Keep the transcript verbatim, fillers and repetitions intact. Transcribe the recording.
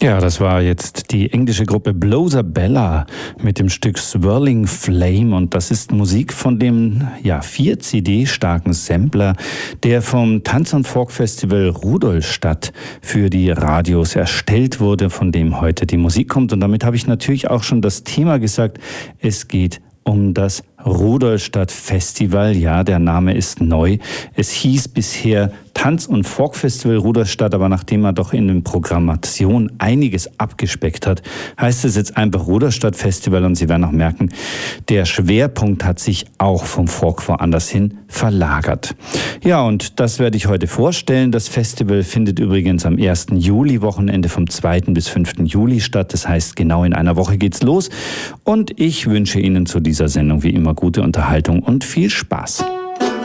Ja, das war jetzt die englische Gruppe Blowzabella mit dem Stück Swirling Flame, und das ist Musik von dem ja vier C D starken Sampler, der vom Tanz- und Folk-Festival Rudolstadt für die Radios erstellt wurde, von dem heute die Musik kommt. Und damit habe ich natürlich auch schon das Thema gesagt. Es geht um das Rudolstadt Festival. Ja, der Name ist neu. Es hieß bisher Tanz- und Folk-Festival Rudolstadt, aber nachdem er doch in der Programmation einiges abgespeckt hat, heißt es jetzt einfach Rudolstadt Festival, und Sie werden auch merken, der Schwerpunkt hat sich auch vom Folk woanders hin verlagert. Ja, und das werde ich heute vorstellen. Das Festival findet übrigens am ersten Juli-Wochenende vom zweiten bis fünften Juli statt. Das heißt, genau in einer Woche geht's los. Und ich wünsche Ihnen zu dieser Sendung wie immer gute Unterhaltung und viel Spaß.